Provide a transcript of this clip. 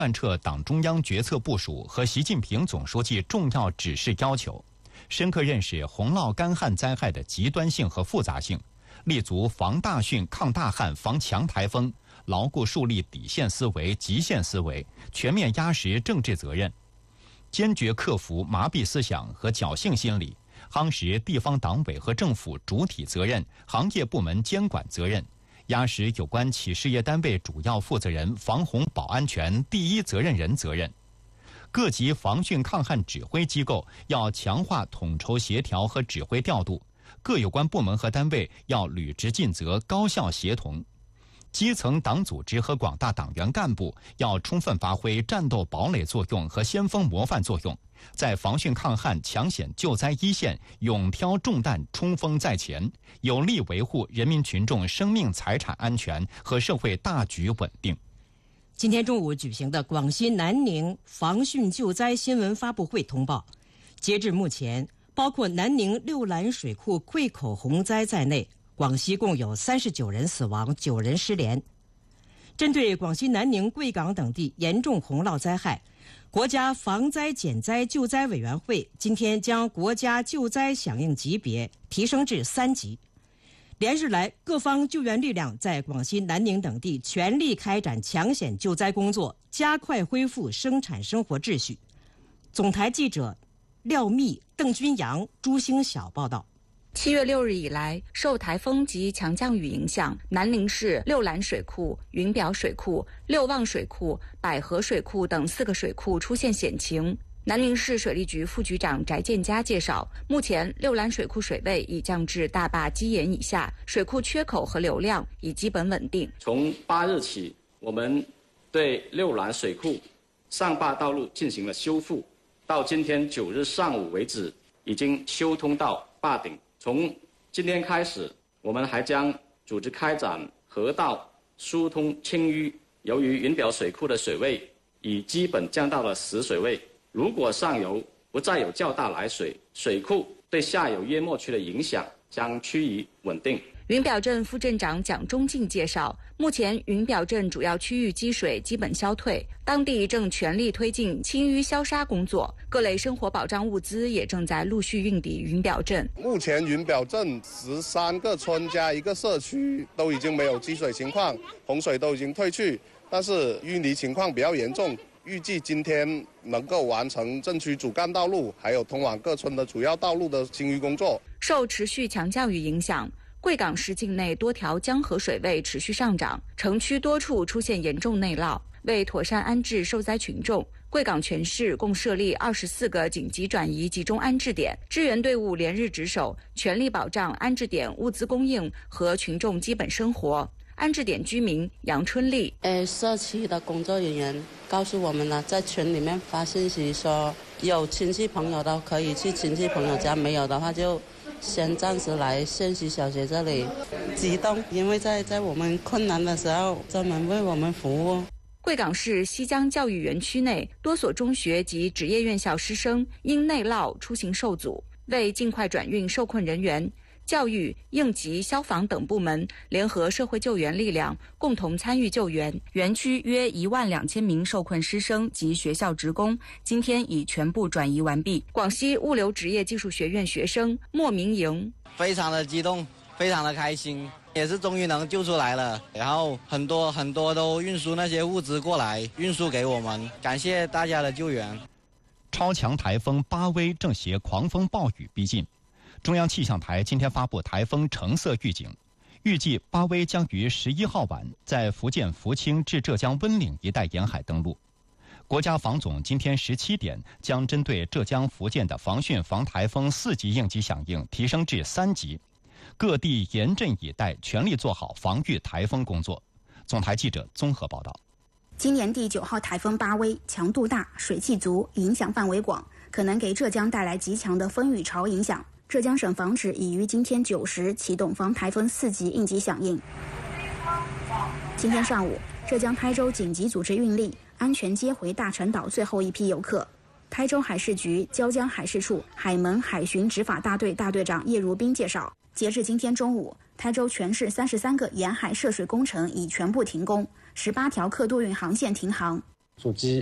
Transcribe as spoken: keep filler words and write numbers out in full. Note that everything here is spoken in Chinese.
贯彻党中央决策部署和习近平总书记重要指示要求，深刻认识洪涝干旱灾害的极端性和复杂性，立足防大汛、抗大旱、防强台风，牢固树立底线思维、极限思维，全面压实政治责任，坚决克服麻痹思想和侥幸心理，夯实地方党委和政府主体责任、行业部门监管责任，压实有关企事业单位主要负责人防洪保安全第一责任人责任。各级防汛抗旱指挥机构要强化统筹协调和指挥调度，各有关部门和单位要履职尽责、高效协同。基层党组织和广大党员干部要充分发挥战斗堡垒作用和先锋模范作用，在防汛抗旱、抢险救灾一线勇挑重担、冲锋在前，有力维护人民群众生命财产安全和社会大局稳定。 今天中午举行的广西南宁防汛救灾新闻发布会通报，截至目前，包括南宁六兰水库溃口洪灾在内，广西共有三十九人死亡，九人失联。针对广西南宁、贵港等地严重洪涝灾害，国家防灾减灾救灾委员会今天将国家救灾响应级别提升至三级。连日来，各方救援力量在广西南宁等地全力开展抢险救灾工作，加快恢复生产生活秩序。总台记者廖密、邓军阳、朱星晓报道。 七月六日以来，受台风及强降雨影响，南宁市六兰水库、云表水库、六旺水库、百合水库等四个水库出现险情。南宁市水利局副局长翟建佳介绍，目前六兰水库水位已降至大坝基岩以下，水库缺口和流量已基本稳定。 从八日起，我们对六兰水库上坝道路进行了修复，到今天九日上午为止，已经修通到坝顶。从今天开始，我们还将组织开展河道疏通清淤。由于云表水库的水位已基本降到了死水位，如果上游不再有较大来水，水库对下游淹没区的影响将趋于稳定。 云表镇副镇长蒋忠进介绍，目前云表镇主要区域积水基本消退，当地正全力推进清淤消杀工作，各类生活保障物资也正在陆续运抵云表镇。 目前云表镇十三个村加一个社区都已经没有积水情况，洪水都已经退去，但是淤泥情况比较严重。预计今天能够完成镇区主干道路还有通往各村的主要道路的清淤工作。 受持续强降雨影响，贵港市境内多条江河水位持续上涨，城区多处出现严重内涝。为妥善安置受灾群众，贵港全市共设立二十四个紧急转移集中安置点，支援队伍连日值守，全力保障安置点物资供应和群众基本生活。安置点居民杨春丽， 呃，社区的工作人员告诉我们了，在群里面发信息说，有亲戚朋友的可以去亲戚朋友家，没有的话就先暂时来县西小学这里。激动，因为在在我们困难的时候，专门为我们服务。 贵港市西江教育园区内多所中学及职业院校师生因内涝出行受阻，为尽快转运受困人员，教育、应急、消防等部门联合社会救援力量，共同参与救援。园区约一万两千名受困师生及学校职工，今天已全部转移完毕。广西物流职业技术学院学生莫明莹， 非常的激动，非常的开心，也是终于能救出来了。然后很多很多都运输那些物资过来，运输给我们，感谢大家的救援。 超强台风巴威正携狂风暴雨逼近。中央气象台今天发布台风橙色预警，预计巴威将于十一号晚在福建福清至浙江温岭一带沿海登陆。国家防总今天十七点将针对浙江、福建的防汛防台风四级应急响应提升至三级，各地严阵以待，全力做好防御台风工作。总台记者综合报道。 今年第九号台风巴威强度大，水汽足，影响范围广，可能给浙江带来极强的风雨潮影响。浙江省防指已于今天九时启动防台风四级应急响应。今天上午，浙江台州紧急组织运力，安全接回大陈岛最后一批游客。台州海事局椒江海事处海门海巡执法大队大队长叶如斌介绍，截至今天中午，台州全市三十三个沿海涉水工程已全部停工，十八条客渡运航线停航。 属鸡。